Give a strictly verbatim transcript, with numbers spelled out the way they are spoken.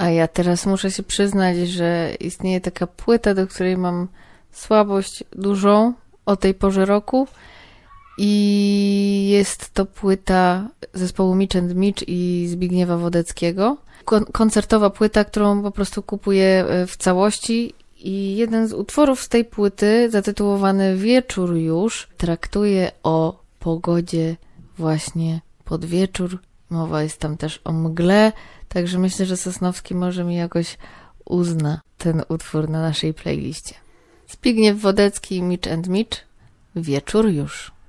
A ja teraz muszę się przyznać, że istnieje taka płyta, do której mam słabość dużą o tej porze roku i jest to płyta zespołu Mitch and Mitch i Zbigniewa Wodeckiego. Kon- koncertowa płyta, którą po prostu kupuję w całości i jeden z utworów z tej płyty, zatytułowany Wieczór już, traktuje o pogodzie właśnie pod wieczór. Mowa jest tam też o mgle, także myślę, że Sosnowski może mi jakoś uzna ten utwór na naszej playliście. Zbigniew Wodecki, Mitch and Mitch, Wieczór już.